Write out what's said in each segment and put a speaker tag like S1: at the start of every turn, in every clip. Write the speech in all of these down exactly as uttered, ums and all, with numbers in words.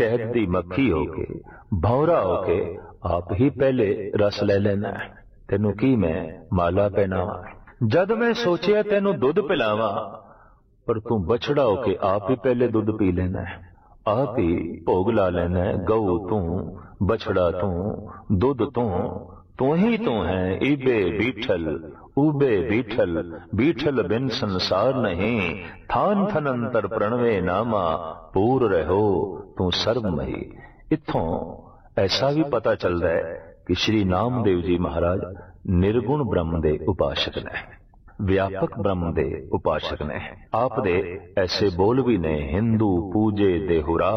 S1: शहद दी मक्खी होके भौरा होके आप ही पहले रस ले लेना। तेनू की मैं माला पहनावा, जद मैं सोचिया तेनू दुध पिलावा, पर तू बछड़ा होके आप ही पहले दुध पी लेना है, आप ही भोग ला लेना है। गऊ तू, बछड़ा तू, दुध तू, तू ही तू है इबे बीठल उबे बीठल, बीठल बिन संसार नहीं, थान थनंतर प्रणवे नामा, पूर रहो तू सर्वमही। इत्थों ऐसा भी पता चलता है कि श्री नामदेव जी महाराज निर्गुण ब्रह्म दे उपासक ने, व्यापक ब्रह्म दे उपासक ने। आप दे ऐसे बोल भी ने, हिंदू पूजे देहुरा,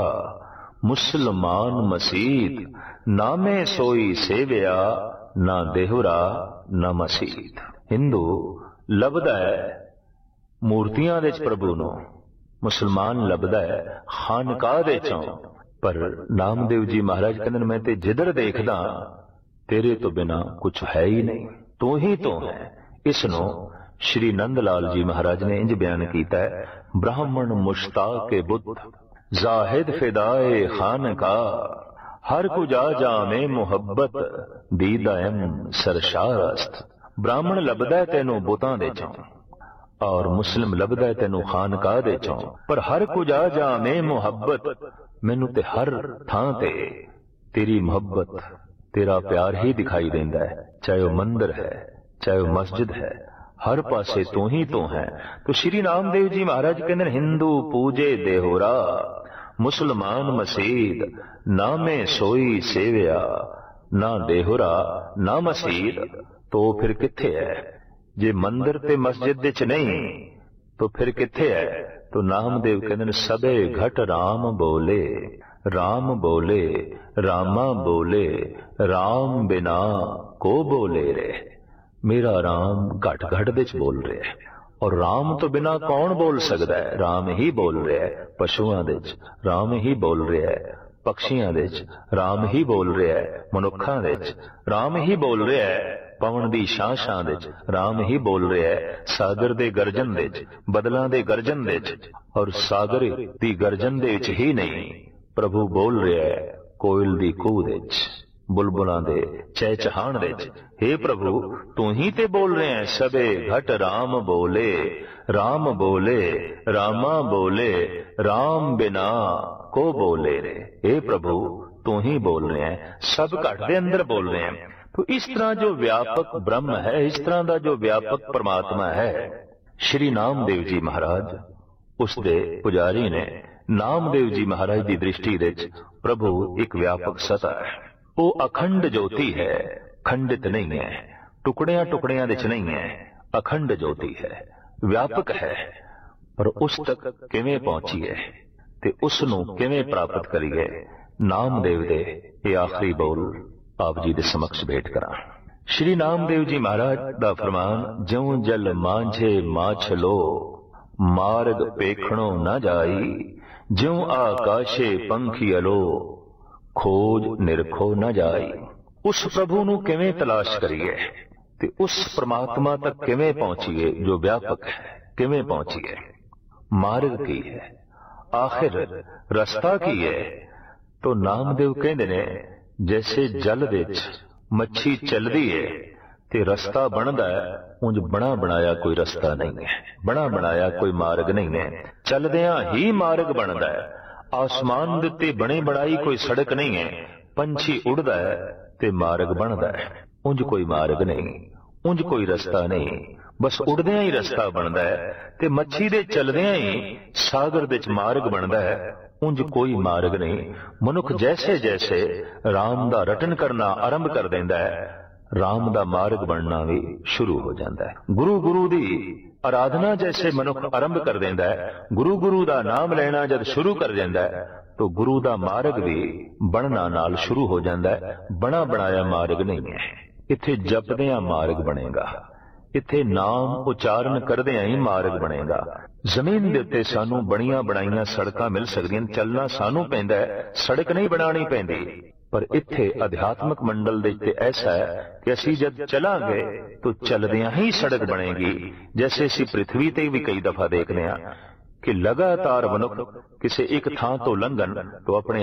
S1: मुसलमान मसीत, नामे सोई सेविया, ना देहुरा ना मसीत। हिंदू लभदा है मूर्तियां दे प्रभु नो, मुसलमान लभदा है खानकाह दे चों, पर नामदेव जी महाराज कहंदे मैं ते जिधर देखदा तेरे तो बिना कुछ है ही नहीं, तू ही तो है। इसनो श्री नंदलाल जी महाराज ने इंज बयान कीता है, ब्राह्मण मुश्ताक बुद्ध, जाहिद फिदाए खानकाह, हर कुजा जामे मुहब्बत, दीदायम सरशारस्त। ब्राह्मण लभदा है तेनू बुतां दे चों, और मुस्लिम लभदा है तेनू खानकाह दे चों, पर हर कुजा जामे मुहब्बत, मैनू ते हर थां ते तेरी मोहब्बत तेरा प्यार ही दिखाई देंदा है। चाहे वह मंदिर है, चाहे वह मस्जिद है, हर पासे तू ही तो है। तो श्री नामदेव जी महाराज कहते हिंदू पूजे देहोरा, मुसलमान मसीद, नामे सोई सेविया, ना देहोरा ना मसीद। तो फिर किथे है? जे मंदिर ते मस्जिद विच नहीं तो फिर किथे है? तो नामदेव कहते सबे घट राम बोले, राम बोले, रामा बोले, राम बिना को बोले रे। मेरा राम घट घट विच बोल रहा है, और राम तो बिना कौन बोल सकता है? राम ही बोल रहा है। पशुआं दे च राम ही बोल रहा है, पक्षियां दे च राम ही बोल रहा है, मनुखां दे च राम ही बोल रहा है, पवन दी शां शां दे च राम ही बोल रहा है, सागर दे गर्जन दे च, बदलां दे गर्जन दे च, और सागर दी गर्जन दे च ही नहीं प्रभु बोल रहा है, कोयल दी कूह दे च, बुलबुलां दे चहचहाण दे च। हे प्रभु तू ही ते बोल रहे हैं। सबे घट राम बोले, राम बोले, रामा बोले, राम बिना को बोले रे। हे प्रभु तू ही बोल रहे हैं, सब घट दे अंदर बोल रहे हैं। तो इस तरह जो व्यापक ब्रह्म है, इस तरह का जो व्यापक परमात्मा है, श्री नामदेव जी महाराज उसदे पुजारी ने नामदेव जी महाराज की दृष्टि विच प्रभु एक व्यापक सत्ता है। वो अखंड ज्योति है, खंडित नहीं है, टुकड़ियां टुकड़ियां विच नहीं है, अखंड ज्योति है, व्यापक है। पर उस तक किवें पहुंचीए ते उसनूं किवें प्राप्त करिए? नामदेव दे ये आखिरी बोल आप जी दे समक्ष भेंट करा। श्री नामदेव जी महाराज दा फरमान, ज्यों जल मांझे माछलो, मार्ग पेखणो न जाई, ज्यों आकाशे पंखियलो, खोज निरखो न जाई। उस प्रभु नूं किवें तलाश करिए ते उस परमात्मा तक किवें पहुंचीए जो व्यापक है? किवें पहुंचीए? मार्ग की है, आखिर रस्ता की है? तो नामदेव कहंदे ने जैसे जल विच मच्छी चलदी है ते रस्ता बनदा है, उंज बना बनाया कोई रस्ता नहीं है, बना बनाया कोई मार्ग नहीं है, चलदियां ही मार्ग बनदा है। आसमान दे ते बने बनाई कोई सड़क नहीं है, पंछी उड़दा है ते मार्ग बनदा है, उंज कोई मार्ग नहीं, उंज कोई रस्ता नहीं, बस उड़दियां ही रस्ता बनदा है। ते मच्छी दे चलदियां ही सागर विच मार्ग बनदा है, उंज कोई मार्ग नहीं। मनुख जैसे जैसे राम दा रटन करना आरंभ कर देंदा है, राम दा मार्ग बनना भी शुरू हो जाता है। गुरु गुरु दी आराधना जैसे मनुख आरंभ कर देंदा है, गुरु गुरु दा नाम लेना जब शुरू कर देंदा है, तो गुरु दा मार्ग भी बनना नाल शुरू हो जाता है। बना बनाया मार्ग नहीं है, इत्थे जपदियां मार्ग बनेगा, इत्थे नाम उच्चारण करदियां ही मार्ग बनेगा। जमीन दे उत्ते सानू बणियां बनाईयां सड़कां मिल सकदियां, चलना सानू पैंदा है, सड़क नहीं बनानी पैंदी। पर इत्थे अध्यात्मक मंडल दे उत्ते ऐसा है कि असी जब चलांगे तो चलदियां ही सड़क बनेगी। जैसे असी पृथ्वी ते भी कई दफा देखने हैं कि लगातार मनुख किसी एक थां तो लंघन तो अपने